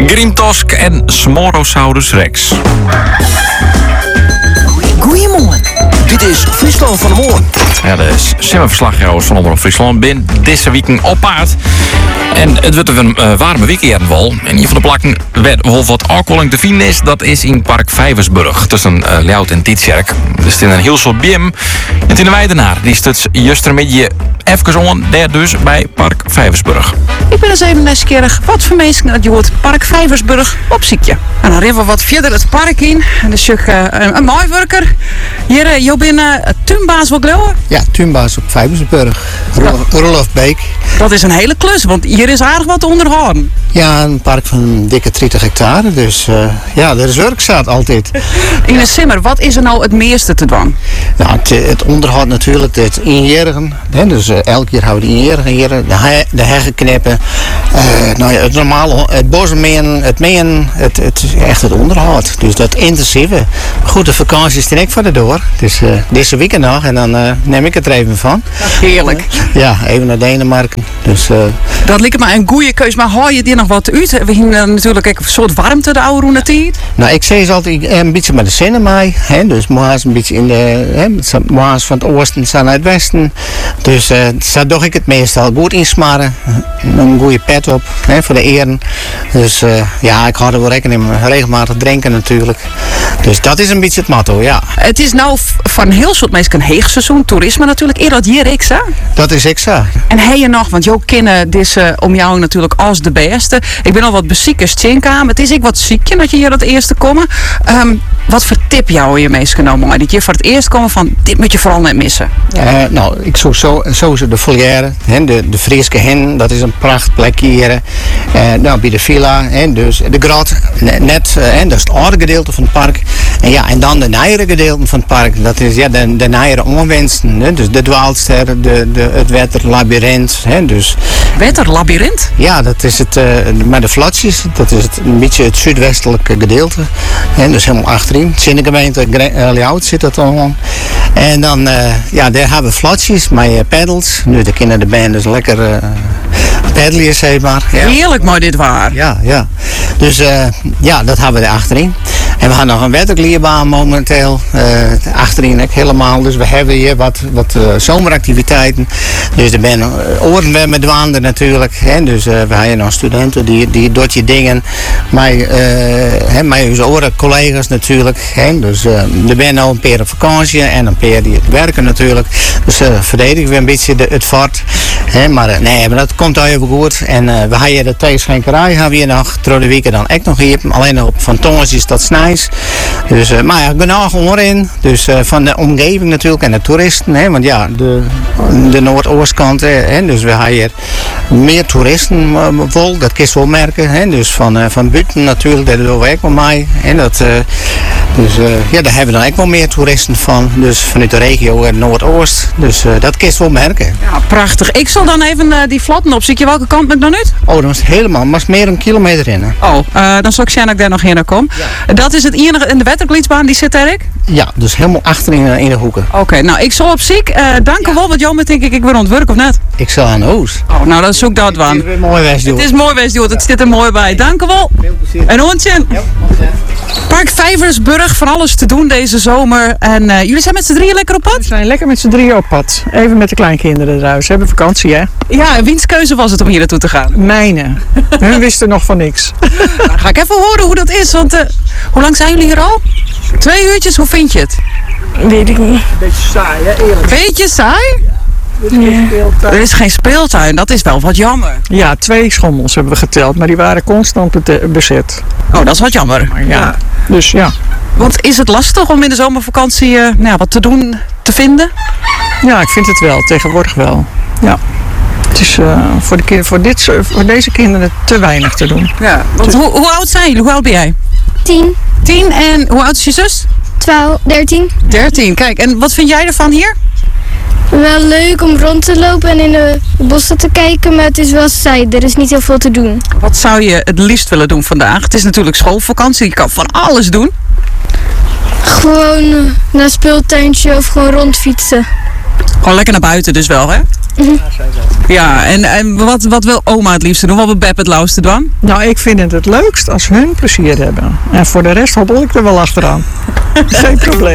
Grimtosk en Smorosaurus Rex. Goedemorgen. Dit is Friesland van de Morgen. Ja, de simmerverslagjouwers van Omroep Friesland bin deze weekend op paard. En het wordt een warme weekend wel. En een van de plakken werd wel wat alcoholing te vinden is. Dat is in Park Vijversburg. Tussen Ljout en Tietjerk. Er is een heel soort biem. En in de Weidenaar. Die stuts justermiddag even on. Daar dus bij Park Vijversburg. Ik ben eens even nieuwsgierig. Wat voor mensen dat je hoort Park Vijversburg op ziekje. En dan even wat verder het park in. En dan zie ik een mooiwerker. Hier, je bent tuinbaas wel geloof? Ja, tuinbaas op Vijversburg. Rolf Beek. Dat is een hele klus, want hier is aardig wat te onderhouden. Ja, een park van dikke 30 hectare. Dus ja, er is werk zat altijd. Ine Simmer, wat is er nou het meeste te doen? Nou, het onderhoud natuurlijk, het injerigen. Dus elk jaar houden we de injerigen hier. De heggen knippen. Nou ja, het normale, het bosmeen, het meen, echt het onderhoud. Dus dat intensieve. Goed, de vakantie is er ook voor de door. Dus deze weekend nog en dan neem ik het er even van. Heerlijk. Ja, even naar Denemarken. Dus, dat lijkt me een goede keus, maar haal je die nog wat uit? We hebben natuurlijk een soort warmte de oude roenetijd. Nou, ik zei ze altijd een beetje met de zinnen mee. Dus morgens een beetje in de, morgens van het oosten naar het westen. Dus daar doe ik het meestal goed insmaren. Een goede pet op, voor de eren. Dus ja, ik hou er wel rekening mee. Regelmatig drinken natuurlijk. Dus dat is een beetje het motto, ja. Het is nou van heel soort mensen een heegseizoen, toerisme natuurlijk. Eerder dat hier ik zo. Dat is exact. En heb je nog, want jou kennen deze om jou natuurlijk als de beste. Ik ben al wat beziekers tjinka, het is ik wat ziekje dat je hier het eerste komen. Wat voor tip jou je meest genomen? Maar dat je voor het eerst komen van dit moet je vooral net missen. Nou, ik zoek sowieso de volière, de Frieske hen, dat is een prachtplekje hier. Nou, bij de villa, dus de grot, net, dat is het oude gedeelte van het park. En ja, en dan de nijere gedeelte van het park, dat is ja, de nijere onwensen, dus de dwaalster, het wetterlabyrinth. Dus, wetterlabyrinth? Ja, dat is het, met de vlatsjes, dat is een beetje het zuidwestelijke gedeelte. Dus helemaal achterin, Zinnegemeente, Ljout zit dat allemaal. En dan, ja, daar hebben we vlatsjes met pedals. Nu de kinderen de band dus lekker peddelen, zeg maar. Ja. Heerlijk mooi dit waar. Ja, ja. Dus ja, dat hebben we er achterin. En we gaan nog een wetterklierbaan momenteel. Achterin ook helemaal. Dus we hebben hier wat zomeractiviteiten. Dus er zijn orenwemmen dwaanden natuurlijk. Dus we hebben nog studenten die doen je dingen. Met onze oren collega's natuurlijk. Dus er zijn nou een paar op vakantie en een paar die werken natuurlijk. Dus verdedigen we een beetje het fort. Maar nee, maar dat komt al even goed. En we hebben de theeschenkerij hebben we hier nog. Door de weken dan echt nog hier. Alleen nog op Van Tongens is dat snijs. Dus, maar ja, genoeg in. Dus van de omgeving natuurlijk en de toeristen. Want ja, de noordoostkant. Dus we hebben hier meer toeristen vol. Dat kun je wel merken. Dus van buiten natuurlijk. Daar doen we ook wel mee. En dat... Dus ja, daar hebben we dan ook wel meer toeristen van. Dus vanuit de regio Noordoost. Dus dat kun je wel merken. Ja, prachtig. Ik zal dan even die flatten op. Zie je welke kant ben ik dan uit? Oh, dat is helemaal, maar is meer een kilometer in. Hè? Oh, dan zal ik zien dat ik daar nog heen kom. Ja. Dat is het enige in de wetterglietsbaan, die zit daar ik? Ja, dus helemaal achterin in de hoeken. Oké, nou ik zal op ziek. Dank u wel, want jou met denk ik weer ontwerk of net? Ik zal aan de hoes. Oh, nou dan zoek dat aan. Het is mooi west, Het is mooi west, het zit er mooi bij. Dank u wel. En hondje. Ja, Park Vijversburg, van alles te doen deze zomer. En jullie zijn met z'n drieën lekker op pad? We zijn lekker met z'n drieën op pad. Even met de kleinkinderen eruit. Ze hebben vakantie, hè? Ja, en wiens keuze was het om hier naartoe te gaan? Mijne. Hun wisten nog van niks. Nou, ga ik even horen hoe dat is. Want hoe lang zijn jullie hier al? 2 uurtjes, hoe vind je het? Weet ik niet. Beetje saai, hè? Eerlijk. Beetje saai? Er is geen speeltuin, dat is wel wat jammer. Ja, 2 schommels hebben we geteld, maar die waren constant bezet. Oh, dat is wat jammer. Maar ja, dus ja. Want is het lastig om in de zomervakantie wat te doen, te vinden? Ja, ik vind het wel, tegenwoordig wel. Ja. Het is voor deze kinderen te weinig te doen. Ja, want hoe oud zijn jullie? Hoe oud ben jij? 10. 10 en hoe oud is je zus? 12, 13. 13, kijk. En wat vind jij ervan hier? Wel leuk om rond te lopen en in de bossen te kijken, maar het is wel saai. Er is niet heel veel te doen. Wat zou je het liefst willen doen vandaag? Het is natuurlijk schoolvakantie, je kan van alles doen. Gewoon naar een speeltuintje of gewoon rondfietsen. Gewoon lekker naar buiten dus wel, hè? Ja, en wat wil oma het liefste doen? Wat wil Beb het lauwste dan? Nou, ik vind het leukst als hun plezier hebben. En voor de rest hobbel ik er wel achteraan. Geen probleem.